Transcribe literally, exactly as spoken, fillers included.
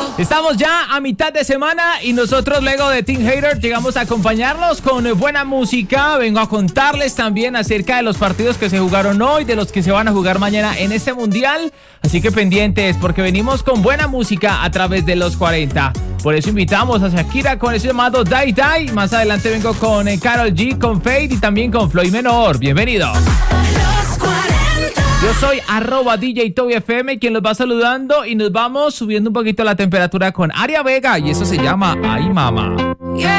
Estamos ya a mitad de semana y nosotros luego de Team Hater llegamos a acompañarlos con buena música. Vengo a contarles también acerca de los partidos que se jugaron hoy, de los que se van a jugar mañana en este mundial. Así que pendientes porque venimos con buena música a través de los cuarenta. Por eso invitamos a Shakira con ese llamado Die Die. Más adelante vengo con eh, Karol G, con Fade y también con Floyd Menor. Bienvenidos. Yo soy arroba D J Toby F M, quien los va saludando y nos vamos subiendo un poquito la temperatura con Aria Vega y eso se llama Ay Mama. Yeah.